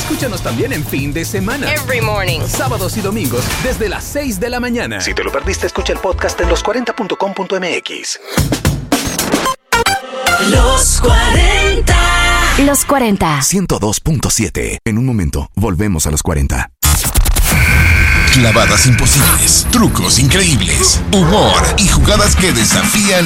Escúchanos también en fin de semana. Every morning. Sábados y domingos desde las 6 de la mañana. Si te lo perdiste, escucha el podcast en los40.com.mx. Los 40. Los 40. 102.7. En un momento, volvemos a los 40. Clavadas imposibles, trucos increíbles, humor y jugadas que desafían